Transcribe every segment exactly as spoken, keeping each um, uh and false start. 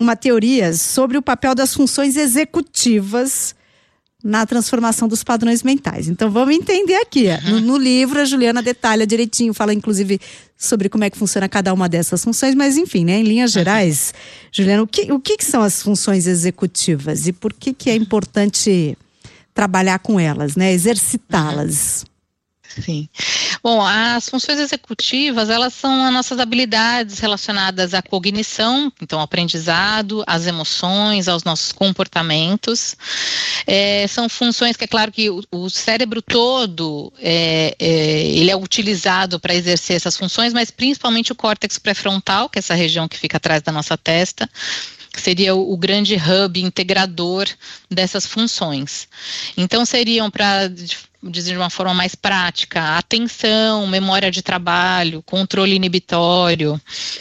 uma teoria sobre o papel das funções executivas na transformação dos padrões mentais. Então vamos entender aqui. Uhum. No, no livro a Juliana detalha direitinho, fala inclusive sobre como é que funciona cada uma dessas funções, mas enfim, né, em linhas gerais, uhum. Juliana, o que, o que são as funções executivas e por que que é importante trabalhar com elas, né, exercitá-las? Uhum. Sim. Bom, as funções executivas, elas são as nossas habilidades relacionadas à cognição, então ao aprendizado, às emoções, aos nossos comportamentos. É, são funções que é claro que o, o cérebro todo, é, é, ele é utilizado para exercer essas funções, mas principalmente o córtex pré-frontal, que é essa região que fica atrás da nossa testa, que seria o, o grande hub integrador dessas funções. Então seriam, para dizer de uma forma mais prática, atenção, memória de trabalho, controle inibitório,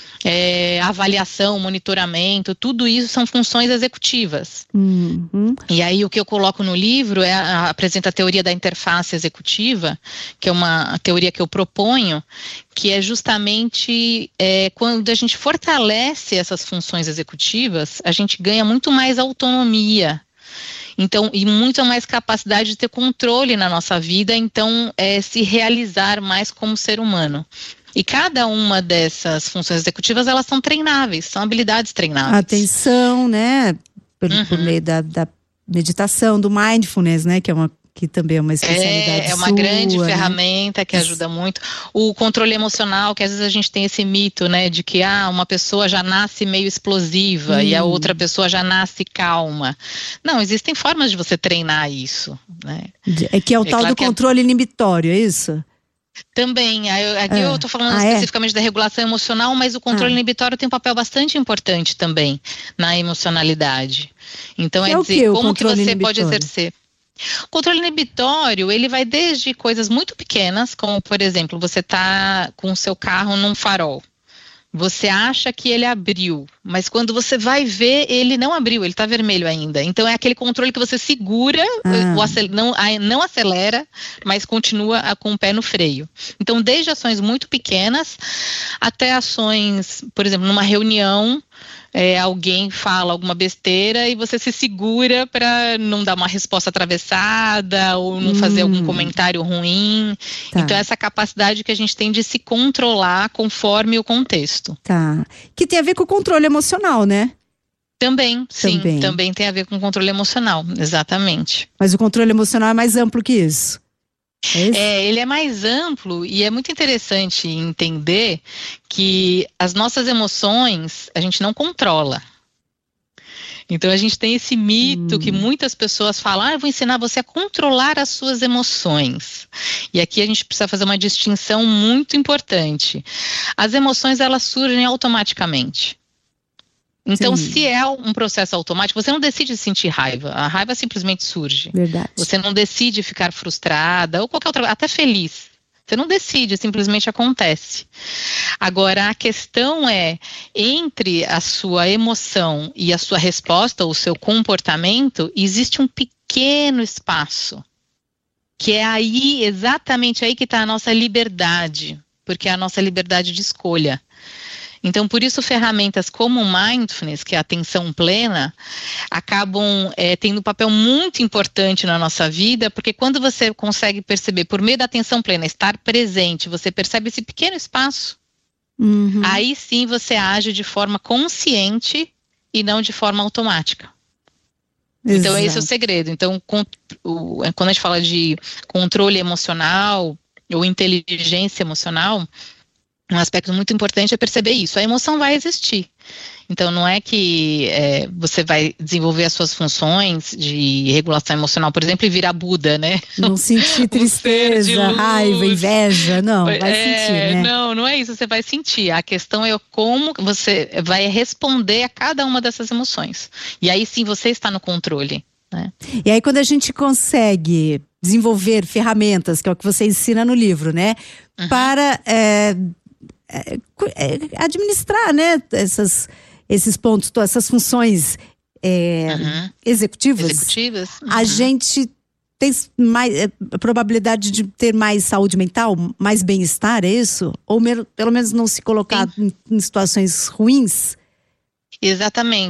é, avaliação, monitoramento, tudo isso são funções executivas. Uhum. E aí o que eu coloco no livro é a, apresenta a teoria da interface executiva, que é uma teoria que eu proponho, que é justamente é, quando a gente fortalece essas funções executivas, a gente ganha muito mais autonomia. Então, e muito mais capacidade de ter controle na nossa vida, então é, se realizar mais como ser humano. E cada uma dessas funções executivas, elas são treináveis, são habilidades treináveis. Atenção, né, por, uhum. por meio da, da meditação, do mindfulness, né, que é uma que também é uma especialidade É, é uma sua, grande né? ferramenta que ajuda muito. O controle emocional, que às vezes a gente tem esse mito, né, de que ah, uma pessoa já nasce meio explosiva hum. e a outra pessoa já nasce calma. Não, existem formas de você treinar isso, né? É que é o é tal claro do controle é... inibitório, é isso? Também, aqui é. eu estou falando ah, especificamente é? da regulação emocional, mas o controle ah. inibitório tem um papel bastante importante também na emocionalidade. Então que é, é dizer, o como que você inibitório? pode exercer. O controle inibitório, ele vai desde coisas muito pequenas, como por exemplo, você está com o seu carro num farol. Você acha que ele abriu, mas quando você vai ver, ele não abriu, ele está vermelho ainda. Então é aquele controle que você segura, ah. o acel- não, não acelera, mas continua com o pé no freio. Então desde ações muito pequenas até ações, por exemplo, numa reunião, É, alguém fala alguma besteira e você se segura para não dar uma resposta atravessada ou não hum. fazer algum comentário ruim. Tá. Então essa capacidade que a gente tem de se controlar conforme o contexto. Tá. Que tem a ver com o controle emocional, né? Também, sim. Também, também tem a ver com o controle emocional, exatamente. Mas o controle emocional é mais amplo que isso. É, é, ele é mais amplo e é muito interessante entender que as nossas emoções a gente não controla. Então a gente tem esse mito hum. que muitas pessoas falam, ah, eu vou ensinar você a controlar as suas emoções. E aqui a gente precisa fazer uma distinção muito importante. As emoções, elas surgem automaticamente. Então, Sim. se é um processo automático, você não decide sentir raiva. A raiva simplesmente surge. Verdade. Você não decide ficar frustrada ou qualquer outra, até feliz. Você não decide, simplesmente acontece. Agora, a questão é, entre a sua emoção e a sua resposta, ou o seu comportamento, existe um pequeno espaço. Que é aí, exatamente aí que está a nossa liberdade. Porque é a nossa liberdade de escolha. Então, por isso, ferramentas como o Mindfulness, que é a atenção plena, acabam é, tendo um papel muito importante na nossa vida, porque quando você consegue perceber, por meio da atenção plena, estar presente, você percebe esse pequeno espaço, uhum. aí sim você age de forma consciente e não de forma automática. Exato. Então, esse é o segredo. Então, com, o, quando a gente fala de controle emocional ou inteligência emocional, um aspecto muito importante é perceber isso. A emoção vai existir. Então, não é que é, você vai desenvolver as suas funções de regulação emocional, por exemplo, e virar Buda, né? Não sentir tristeza, um raiva, inveja, não, vai é, sentir, né? Não, não é isso, você vai sentir. A questão é como você vai responder a cada uma dessas emoções. E aí sim, você está no controle, né? E aí, quando a gente consegue desenvolver ferramentas, que é o que você ensina no livro, né? Uhum. Para... É, administrar, né, essas, esses pontos, essas funções é, uhum. executivas, executivas. Uhum. A gente tem mais a probabilidade de ter mais saúde mental, mais bem-estar, é isso? Ou me, pelo menos não se colocar em, em situações ruins? Exatamente.